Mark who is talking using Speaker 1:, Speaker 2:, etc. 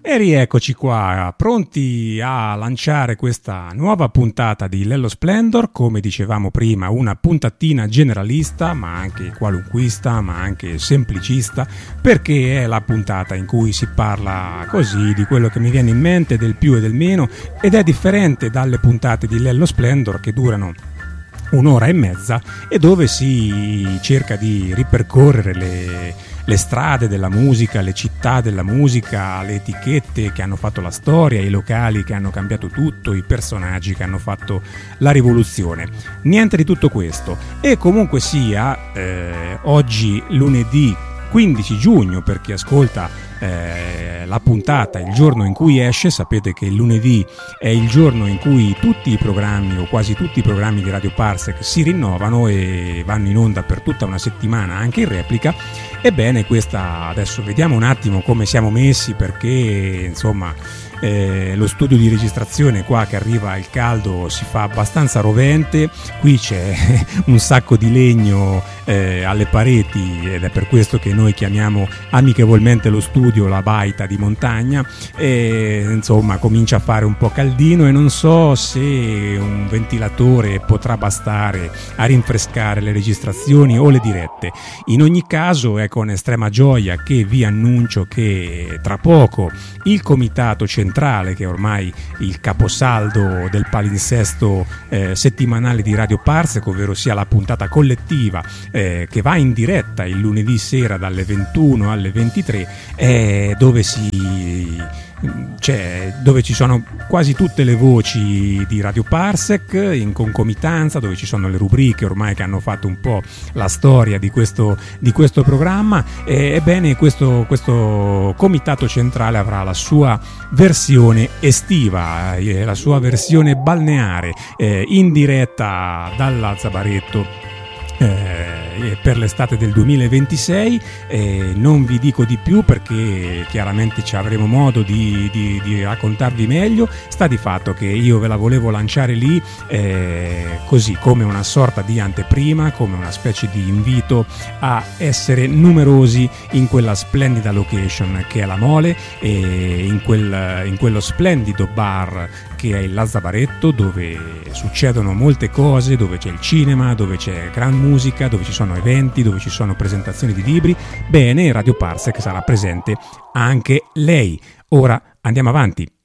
Speaker 1: E rieccoci qua, pronti a lanciare questa nuova puntata di Lello Splendor, come dicevamo prima, una puntatina generalista, ma anche qualunquista, ma anche semplicista, perché è la puntata in cui si parla così di quello che mi viene in mente, del più e del meno, ed è differente dalle puntate di Lello Splendor che durano un'ora e mezza e dove si cerca di ripercorrere le strade della musica, le città della musica, le etichette che hanno fatto la storia, i locali che hanno cambiato tutto, i personaggi che hanno fatto la rivoluzione. Niente di tutto questo. E comunque sia, oggi lunedì 15 giugno, per chi ascolta la puntata il giorno in cui esce, sapete che il lunedì è il giorno in cui tutti i programmi o quasi tutti i programmi di Radio Parsec si rinnovano e vanno in onda per tutta una settimana anche in replica. Ebbene, questa adesso vediamo un attimo come siamo messi, perché insomma lo studio di registrazione qua che arriva il caldo si fa abbastanza rovente, qui c'è un sacco di legno alle pareti ed è per questo che noi chiamiamo amichevolmente lo studio la baita di montagna, e insomma comincia a fare un po' caldino e non so se un ventilatore potrà bastare a rinfrescare le registrazioni o le dirette. In ogni caso è con estrema gioia che vi annuncio che tra poco il comitato centrale, che è ormai il caposaldo del palinsesto settimanale di Radio Parsec, ovvero sia la puntata collettiva che va in diretta il lunedì sera dalle 21 alle 23, dove ci sono quasi tutte le voci di Radio Parsec in concomitanza, dove ci sono le rubriche ormai che hanno fatto un po' la storia di questo programma. Ebbene, questo comitato centrale avrà la sua versione estiva, la sua versione balneare, in diretta dall'Alzabaretto per l'estate del 2026. Non vi dico di più perché chiaramente ci avremo modo di raccontarvi meglio. Sta di fatto che io ve la volevo lanciare lì così, come una sorta di anteprima, come una specie di invito a essere numerosi in quella splendida location che è la Mole, e in quello splendido bar che è il Lazzabaretto, dove succedono molte cose, dove c'è il cinema, dove c'è gran musica, dove ci sono eventi, dove ci sono presentazioni di libri. Bene, Radio Parsec sarà presente anche lei. Ora andiamo avanti.